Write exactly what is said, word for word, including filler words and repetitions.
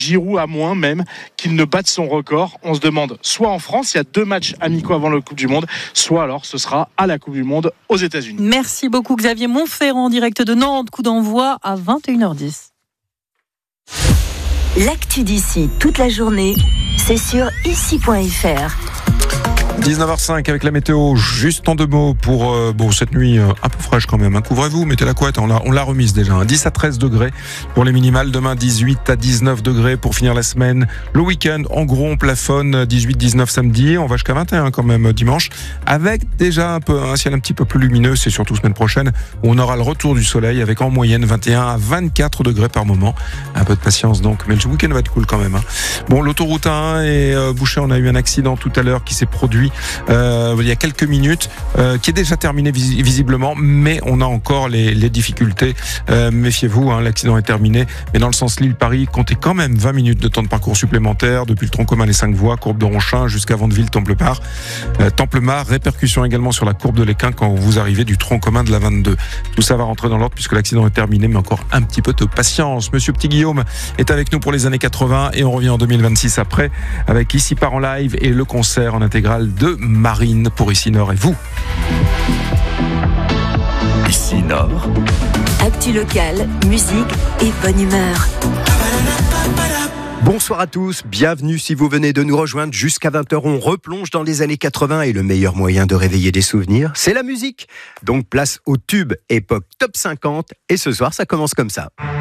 Giroud à moins même qu'il ne batte son record. On se demande, soit en France, il y a deux matchs amicaux avant la Coupe du Monde, soit alors ce sera à la Coupe du Monde aux États-Unis. Merci beaucoup Xavier Montferrand, direct de Nantes, coup d'envoi à vingt et une heures dix. L'actu d'ici toute la journée, c'est sur ici point f r. dix-neuf heures cinq avec la météo, juste en deux mots pour euh, bon, cette nuit euh, un peu fraîche quand même. Hein. Couvrez-vous, mettez la couette, on l'a, on l'a remise déjà. Hein. dix à treize degrés pour les minimales. Demain, dix-huit à dix-neuf degrés pour finir la semaine. Le week-end, en gros, on plafonne dix-huit dix-neuf samedi. On va jusqu'à vingt et un quand même dimanche. Avec déjà un, peu, un ciel un petit peu plus lumineux. C'est surtout semaine prochaine où on aura le retour du soleil avec en moyenne vingt et un à vingt-quatre degrés par moment. Un peu de patience donc. Mais le week-end va être cool quand même. Hein. Bon, l'autoroute A un est euh, bouchée. On a eu un accident tout à l'heure qui s'est produit Euh, il y a quelques minutes, euh, qui est déjà terminé vis- visiblement, mais on a encore les, les difficultés. Euh, méfiez-vous, hein, l'accident est terminé, mais dans le sens Lille-Paris, comptez quand même vingt minutes de temps de parcours supplémentaire depuis le tronc commun les cinq voies, courbe de Ronchin jusqu'à Vandeville-Templemar. Euh, Templemar, répercussion également sur la courbe de l'Équin quand vous arrivez du tronc commun de la vingt-deux. Tout ça va rentrer dans l'ordre puisque l'accident est terminé, mais encore un petit peu de patience. Monsieur Petit-Guillaume est avec nous pour les années quatre-vingts et on revient en deux mille vingt-six après avec Ici part en live et le concert en intégrale de Marine pour Ici Nord et vous. Ici Nord. Actu locale, musique et bonne humeur. Bonsoir à tous, bienvenue si vous venez de nous rejoindre jusqu'à vingt heures. On replonge dans les années quatre-vingts et le meilleur moyen de réveiller des souvenirs, c'est la musique. Donc place au tube époque top cinquante et ce soir ça commence comme ça.